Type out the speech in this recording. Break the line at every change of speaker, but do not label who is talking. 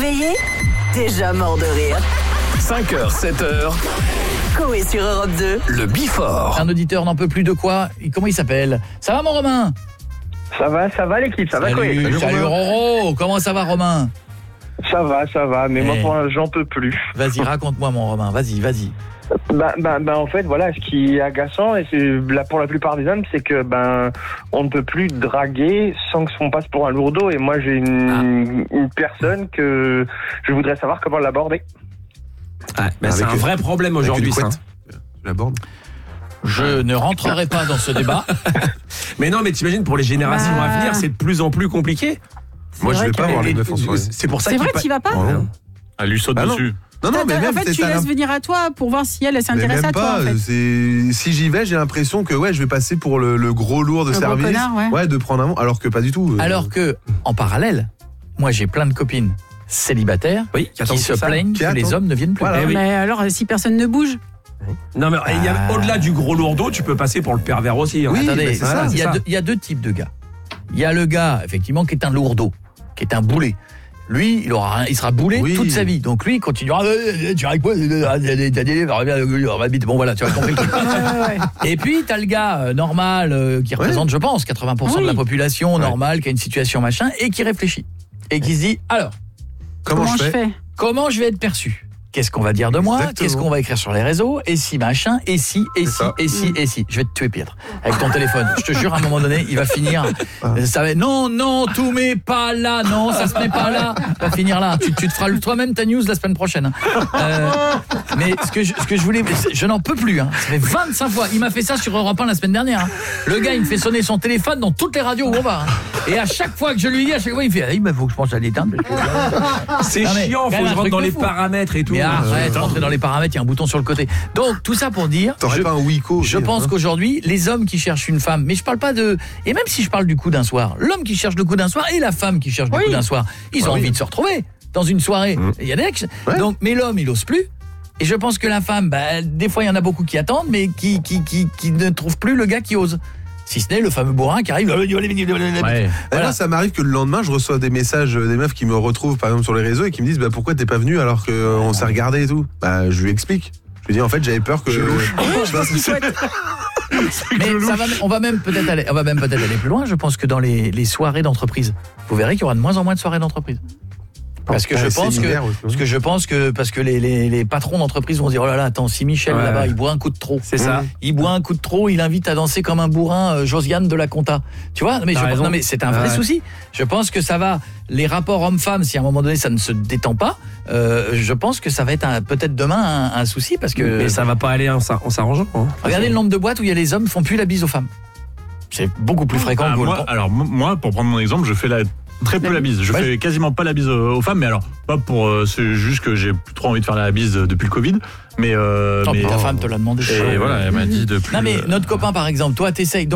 réveillé, déjà mort de rire.
5h, 7h,
Coé sur Europe 2.
le Before.
Un auditeur n'en peut plus de quoi. Comment il s'appelle? Ça va mon Romain?
Ça va l'équipe, ça va quoi?
Salut Roro. Comment ça va Romain?
Ça va, mais moi
Eh.
pour j'en peux plus.
Vas-y, raconte-moi mon Romain, vas-y.
En fait, voilà, ce qui est agaçant, et c'est là pour la plupart des hommes, c'est que on ne peut plus draguer sans qu'on passe pour un lourdeau. Et moi, j'ai une personne que je voudrais savoir comment l'aborder.
C'est un vrai problème aujourd'hui, ça.
Je l'aborde.
Je ne rentrerai pas dans ce débat.
Mais non, mais t'imagines, pour les générations à venir, c'est de plus en plus compliqué.
Moi, je
vrai
vais pas
que-
voir les meufs en soirée.
C'est pour ça
C'est
qu'il
vrai, tu vas pas?
Elle lui saute
Ah non.
dessus.
Non, mais même
en fait, tu
t'as
laisses venir à toi pour voir si elle
mais
s'intéresse
même
à toi.
pas,
En fait.
si j'y vais, j'ai l'impression que je vais passer pour le gros lourd de
Le gros
service.
connard, ouais.
De prendre un mot, alors que pas du tout.
Alors que, en parallèle, moi j'ai plein de copines célibataires
Oui,
qui se plaignent
Qui
que les
attendent.
hommes ne viennent plus.
Voilà.
Eh oui.
Mais alors, si personne ne bouge,
Non, mais il y a, au-delà du gros lourdeau, tu peux passer pour le pervers aussi. hein.
Oui,
Attendez,
mais c'est ça,
il y a
c'est ça.
deux- il y a deux types de gars. Il y a le gars, effectivement, qui est un lourdeau, qui est un boulet. Lui, il sera boulé
Oui.
toute sa vie. Donc lui, il continuera. Tu avec moi, bon voilà, tu as compris le truc. Et puis t'as le gars normal qui représente, je pense, 80% de la population normale, qui a une situation machin et qui réfléchit et qui se dit alors
comment je fais
comment je vais être perçu? Qu'est-ce qu'on va dire de moi?
Exactement.
Qu'est-ce qu'on va écrire sur les réseaux? Et si machin? Et si? Et
C'est
si?
ça.
Et si? Et si? Je vais te tuer, Pietre, avec ton téléphone. Je te jure, à un moment donné, il va finir. Ça va. Non, tout met pas là. Non, ça se met pas là. Ça va finir là. Tu te feras toi-même ta news la semaine prochaine. Mais ce que je voulais, je n'en peux plus. Ça fait 25 fois. Il m'a fait ça sur Europe 1 la semaine dernière. Le gars, il me fait sonner son téléphone dans toutes les radios où on va. Et à chaque fois que je lui dis, à chaque fois, il fait, il faut que je pense à l'éteindre.
C'est
Non, mais
chiant,
quand
faut
même
que
un
je rentre
truc
dans
de
les
fou.
paramètres et tout.
Mais arrête, rentrer dans les paramètres, il y a un bouton sur le côté. Donc, tout ça pour dire,
T'aurais pas un Wiko
je pense qu'aujourd'hui, les hommes qui cherchent une femme, mais je parle pas de... Et même si je parle du coup d'un soir, l'homme qui cherche le coup d'un soir et la femme qui cherche le coup d'un soir, ils ont envie de se retrouver dans une soirée. Il y a des ex. Donc, mais l'homme, il ose plus. Et je pense que la femme, des fois, il y en a beaucoup qui attendent, mais qui ne trouvent plus le gars qui ose. Si ce n'est le fameux bourrin qui arrive...
Ouais.
Voilà.
Moi, ça m'arrive que le lendemain, je reçois des messages des meufs qui me retrouvent, par exemple, sur les réseaux et qui me disent pourquoi t'es pas venu alors qu'on s'est regardé et tout. Je lui explique. Je lui dis en fait, j'avais peur que.
Mais on va même peut-être aller plus loin. Je pense que dans les soirées d'entreprise, vous verrez qu'il y aura de moins en moins de soirées d'entreprise. Parce que je pense que les patrons d'entreprise vont dire oh là là, attends, si Michel là-bas il boit un coup de trop.
C'est ça.
Il boit un coup de trop, il invite à danser comme un bourrin Josiane de la Compta. Tu vois? Mais c'est un vrai souci. Je pense que ça va, les rapports hommes-femmes, si à un moment donné ça ne se détend pas, je pense que ça va être peut-être demain un souci parce que
Mais ça va pas aller en s'arrangeant. hein.
regardez le nombre de boîtes où il y a les hommes font plus la bise aux femmes. C'est beaucoup plus fréquent que vous le pensez.
Moi, pour prendre mon exemple, je fais très peu la bise. Je fais quasiment pas la bise aux femmes, mais alors pas pour c'est juste que j'ai plus trop envie de faire la bise depuis le Covid, mais
Ta femme te l'a demandé.
et voilà, elle m'a dit de plus.
Non mais notre copain par exemple, toi t'essayes.